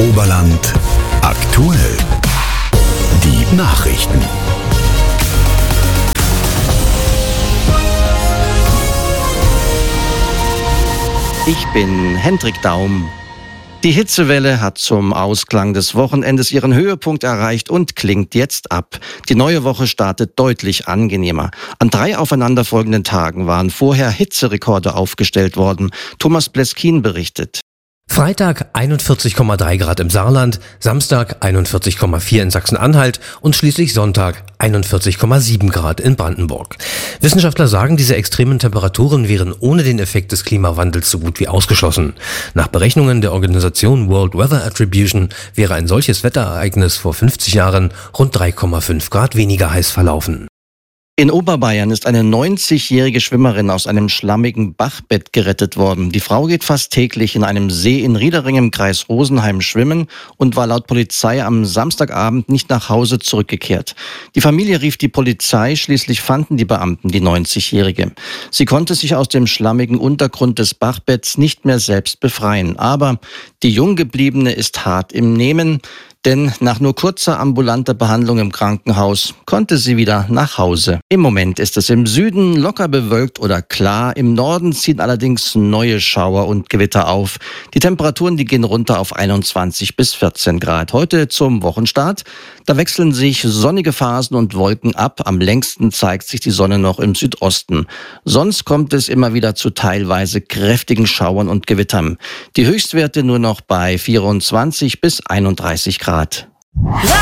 Oberland aktuell. Die Nachrichten. Ich bin Hendrik Daum. Die Hitzewelle hat zum Ausklang des Wochenendes ihren Höhepunkt erreicht und klingt jetzt ab. Die neue Woche startet deutlich angenehmer. An 3 aufeinanderfolgenden Tagen waren vorher Hitzerekorde aufgestellt worden. Thomas Bleskin berichtet. Freitag 41,3 Grad im Saarland, Samstag 41,4 in Sachsen-Anhalt und schließlich Sonntag 41,7 Grad in Brandenburg. Wissenschaftler sagen, diese extremen Temperaturen wären ohne den Effekt des Klimawandels so gut wie ausgeschlossen. Nach Berechnungen der Organisation World Weather Attribution wäre ein solches Wetterereignis vor 50 Jahren rund 3,5 Grad weniger heiß verlaufen. In Oberbayern ist eine 90-jährige Schwimmerin aus einem schlammigen Bachbett gerettet worden. Die Frau geht fast täglich in einem See in Riedering im Kreis Rosenheim schwimmen und war laut Polizei am Samstagabend nicht nach Hause zurückgekehrt. Die Familie rief die Polizei, schließlich fanden die Beamten die 90-jährige. Sie konnte sich aus dem schlammigen Untergrund des Bachbetts nicht mehr selbst befreien. Aber die Junggebliebene ist hart im Nehmen. Denn nach nur kurzer ambulanter Behandlung im Krankenhaus konnte sie wieder nach Hause. Im Moment ist es im Süden locker bewölkt oder klar. Im Norden ziehen allerdings neue Schauer und Gewitter auf. Die Temperaturen, die gehen runter auf 21 bis 14 Grad. Heute zum Wochenstart. Da wechseln sich sonnige Phasen und Wolken ab. Am längsten zeigt sich die Sonne noch im Südosten. Sonst kommt es immer wieder zu teilweise kräftigen Schauern und Gewittern. Die Höchstwerte nur noch bei 24 bis 31 Grad.